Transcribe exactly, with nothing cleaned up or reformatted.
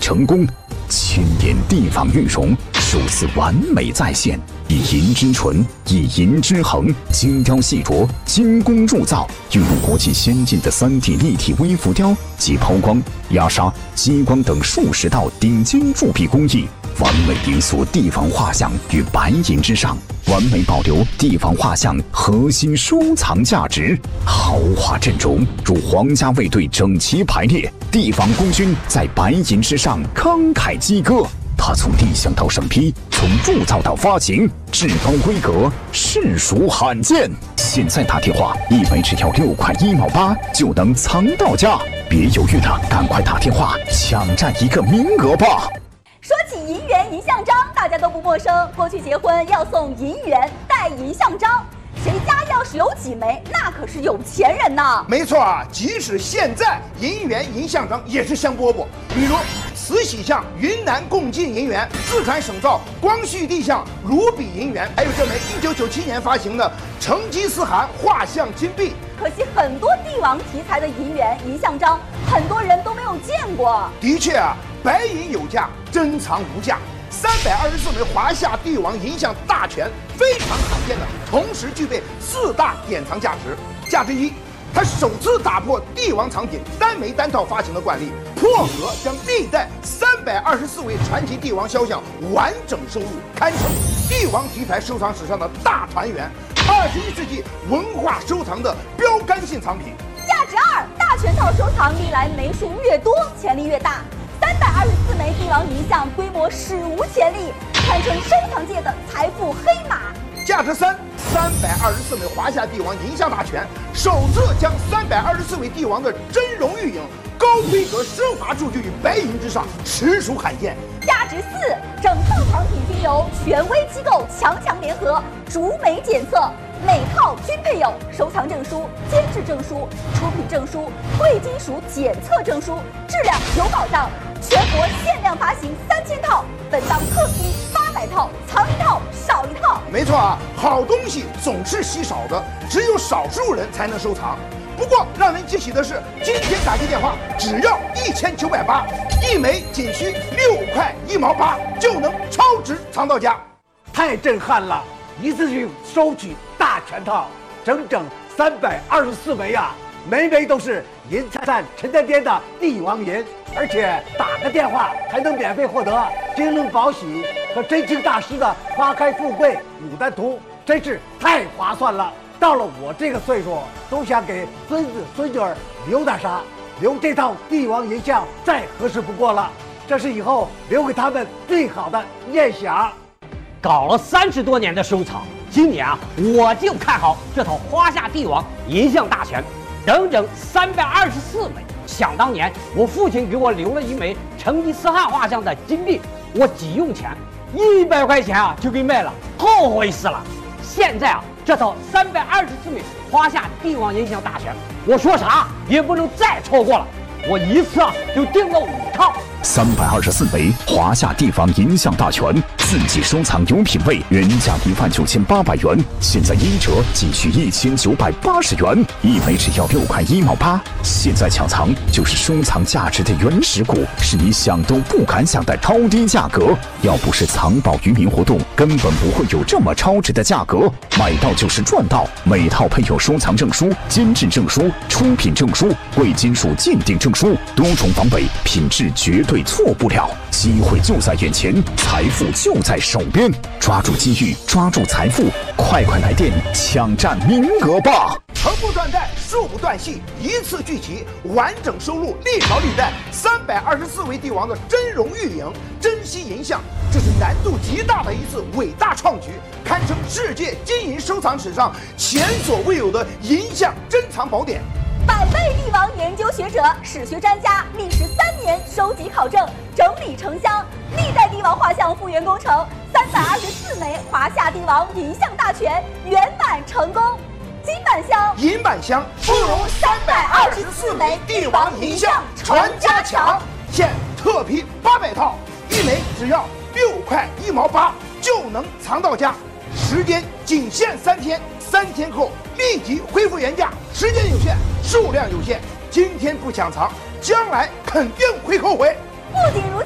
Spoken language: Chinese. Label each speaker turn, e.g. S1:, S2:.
S1: 成功。千年地方玉容首次完美再现，以银之纯，以银之衡，精雕细琢，精工铸造，运用国际先进的 三 D 立体微浮雕及抛光、压砂、激光等数十道顶尖铸币工艺，完美凝塑地方画像于白银之上，完美保留地方画像核心收藏价值。豪华阵容如皇家卫队整齐排列，地方功勋在白银之上慷慨激歌。它从立项到审批，从铸造到发行，至高规格，实属罕见。现在打电话，一枚只要六块一毛八就能藏到家，别犹豫了，赶快打电话抢占一个名额吧。
S2: 说起银元银像章，大家都不陌生。过去结婚要送银元带银像章，谁家要是有几枚，那可是有钱人呐。
S3: 没错啊，即使现在银元银像章也是香饽饽。比如慈禧像云南贡进银元，四川省造光绪帝像卢比银元，还有这枚一九九七年发行的成吉思汗画像金币。
S2: 可惜很多帝王题材的银元银像章，很多人都没有见过。
S3: 的确啊，白银有价，珍藏无价。三百二十四枚华夏帝王银像大全，非常罕见的，同时具备四大典藏价值。价值一，它首次打破帝王藏品单枚单套发行的惯例，破格将历代三百二十四位传奇帝王肖像完整收录，堪称帝王题材收藏史上的大团圆，二十一世纪文化收藏的标杆性藏品。
S2: 价值二，大全套收藏历来枚数越多，潜力越大。三百二十四枚帝王银像规模史无前例，堪称收藏界的财富黑马。
S3: 价值三，三百二十四枚华夏帝王银像大全，首次将三百二十四位帝王的真容玉影高规格奢华铸就于白银之上，实属罕见。
S2: 价值四，整套藏品均由权威机构强强联合，逐枚检测，每套均配有收藏证书、监制证书、出品证书、贵金属检测证书，质量有保障。全国限量发行三千套，本档特批八百套，藏一套少一套。
S3: 没错啊，好东西总是稀少的，只有少数人才能收藏。不过让人惊喜的是，今天打进电话只要一千九百八，一枚仅需六块一毛八就能超值藏到家，
S4: 太震撼了！一次性收取大全套，整整三百二十四枚啊，枚枚都是银灿灿沉甸甸的帝王银，而且打个电话还能免费获得京东宝喜和真卿大师的花开富贵牡丹图，真是太划算了。到了我这个岁数，都想给孙子孙女儿留点啥，留这套帝王银像再合适不过了，这是以后留给他们最好的念想。
S5: 搞了三十多年的收藏，今年啊，我就看好这套华夏帝王银像大全，整整三百二十四枚。想当年，我父亲给我留了一枚成吉思汗画像的金币，我急用钱，一百块钱啊就给卖了，后悔死了。现在啊，这套三百二十四枚华夏帝王银像大全，我说啥也不能再错过了。我一次啊就订了五套。
S1: 三百二十四枚华夏帝王银像大全，自己收藏有品位，原价一万九千八百元，现在一折仅需一千九百八十元，一枚只要六块一毛八。现在抢藏就是收藏价值的原始股，是你想都不敢想的超低价格。要不是藏宝渔民活动，根本不会有这么超值的价格。买到就是赚到，每套配有收藏证书、监制证书、出品证书、贵金属鉴定证书，多重防伪，品质绝对错不了。机会就在眼前，财富就在手边，抓住机遇，抓住财富，快快来电抢占名额吧！
S3: 横不断代，竖不断续，一次聚齐，完整收录历朝历代三百二十四位帝王的真容玉影、珍稀银像，这是难度极大的一次伟大创举，堪称世界金银收藏史上前所未有的银像珍藏宝典。
S2: 百位帝王研究学者、史学专家历时三年收集考证，整理成箱，历代帝王画像复原工程，三百二十四枚华夏帝王银像大全圆满成功。金版香、
S3: 银版香，不如三百二十四枚帝王银像传家强。现特批八百套，一枚只要六块一毛八就能藏到家，时间仅限三天，三天后立即恢复原价。时间有限，数量有限，今天不抢藏，将来肯定会后悔。
S2: 不仅如